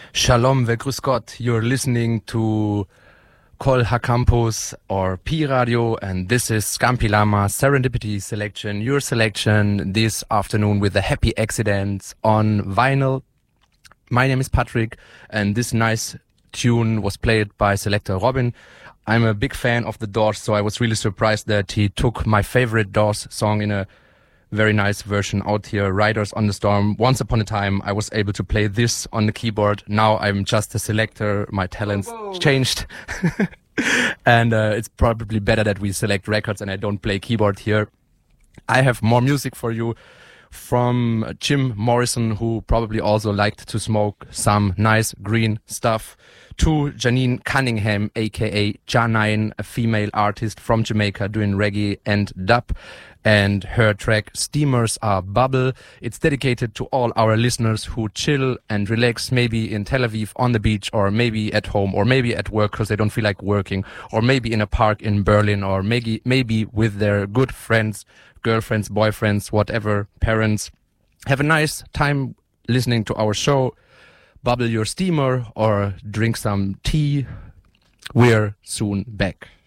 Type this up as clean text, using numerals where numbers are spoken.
Shalom Grüß Gott. You're listening to Kol HaCampus or Pi Radio, and this is Scampi Lama Serendipity Selection, your selection this afternoon with the happy accidents on vinyl. My name is Patrick, and this nice tune was played by selector Robin. I'm a big fan of the Doors, so I was really surprised that he took my favorite Doors song in a very nice version out here, Riders on the Storm. Once upon a time, I was able to play this on the keyboard. Now I'm just a selector. My talents changed. And it's probably better that we select records and I don't play keyboard here. I have more music for you from Jim Morrison, who probably also liked to smoke some nice green stuff, to Janine Cunningham, aka Janine, a female artist from Jamaica doing reggae and dub, and her track Steamers Are Bubble. It's dedicated to all our listeners who chill and relax, maybe in Tel Aviv on the beach, or maybe at home, or maybe at work because they don't feel like working, or maybe in a park in Berlin, or maybe with their good friends, girlfriends, boyfriends, whatever, parents. Have a nice time listening to our show. Bubble your steamer or drink some tea. We're soon back.